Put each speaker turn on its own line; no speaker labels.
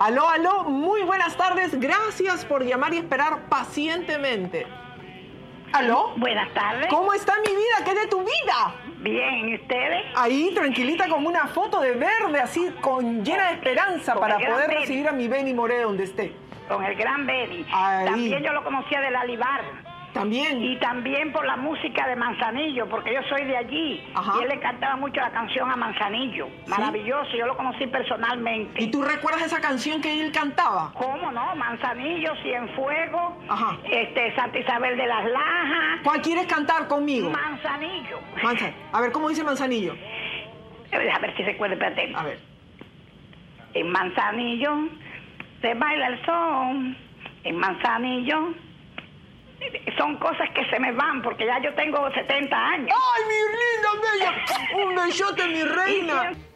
Aló, aló, muy buenas tardes. Gracias por llamar y esperar pacientemente. ¿Aló?
Buenas tardes.
¿Cómo está mi vida? ¿Qué es de tu vida?
Bien, ¿y ustedes?
Ahí, tranquilita, como una foto de verde, así, llena de esperanza
Con
para
el gran
poder
Benny.
recibir a mi Benny Moré donde esté.
Con el gran Benny.
Ahí.
También yo lo conocía del Alibar.
También.
Y también por la música de Manzanillo, porque yo soy de allí.
Ajá.
Y él le cantaba mucho la canción a Manzanillo. Maravilloso, yo lo conocí personalmente.
¿Y tú recuerdas esa canción que él cantaba?
¿Cómo no? Manzanillo, Cienfuegos,
Ajá.
Santa Isabel de las Lajas.
¿Cuál quieres cantar conmigo?
Manzanillo.
A ver, ¿cómo dice Manzanillo?
A ver si recuerdo, espérate.
A ver.
En Manzanillo se baila el son. En Manzanillo son cosas que se me van porque ya yo tengo 70 años.
¡Ay, mi linda bella! ¡Un besote, mi reina!